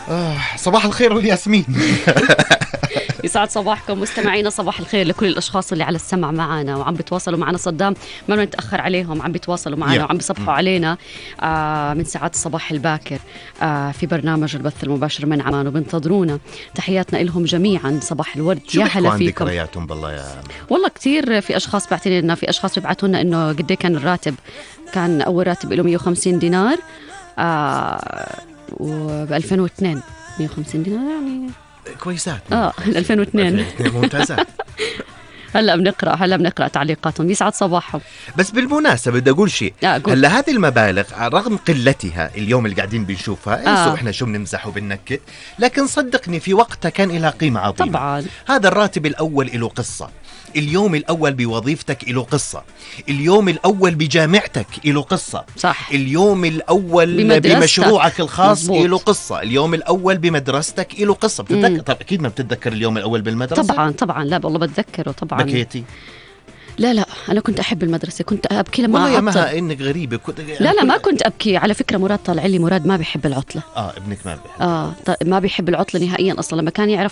صباح الخير والياسمين. يسعد صباحكم مستمعينا، صباح الخير لكل الأشخاص اللي على السمع معنا وعم بيتواصلوا معنا. صدام ما نتأخر عليهم، عم بيتواصلوا معنا وعم بيصبحوا علينا من ساعات الصباح الباكر في برنامج البث المباشر من عمان، وبنتظرونا. تحياتنا لهم جميعا، صباح الورد. شو يا هلا فيكم. ذكرياتهم بالله يا والله كثير. في أشخاص بعتين لنا، في أشخاص بيبعتوا لنا إنه قد ايه كان الراتب. كان أول راتب له 150 دينار وب 2002 150 دينار يعني كويسات. 2002 ممتازات. هلا بنقرأ تعليقاتهم. يسعد صباحهم. بس بالمناسبة بدي أقول شيء. هلا هذه المبالغ رغم قلتها اليوم اللي قاعدين بنشوفها انسوا إحنا شو بنمزح وبننكت، لكن صدقني في وقتها كان لها قيمة عظيمة. طبعا هذا الراتب الأول له قصة، اليوم الأول بوظيفتك له قصة، اليوم الأول بجامعتك له قصة، صح. اليوم الأول بمشروعك الخاص له قصة، اليوم الأول بمدرستك له قصة. بتتذكر؟ طب أكيد ما بتتذكر اليوم الأول بالمدرسة؟ طبعا لا والله بتذكره طبعا. بكيتي؟ لا أنا كنت أحب المدرسة، كنت أبكي لما والله يا مها إنك غريبة. لا ما كنت أبكي. على فكرة مراد طالع لي، مراد ما بيحب العطلة. ابنك ما بيحب. ما بيحب العطلة نهائيا أصلا. لما كان يعرف